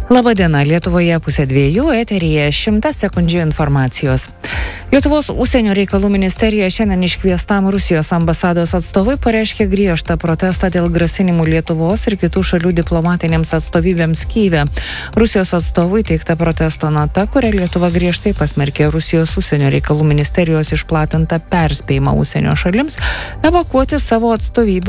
Labadiena, Lietuvoje 1:02, eteryje 100 sekundžių informacijos. Lietuvos užsienio reikalų ministerija šiandien iškviestam Rusijos ambasados atstovui pareiškė griežtą protestą dėl grasinimų Lietuvos ir kitų šalių diplomatinėms atstovybėms Kyjive. Rusijos atstovui teikta protesto nota, kuria Lietuva griežtai pasmerkė Rusijos užsienio reikalų ministerijos išplatintą perspėjimą užsienio šalims evakuoti savo atstovybių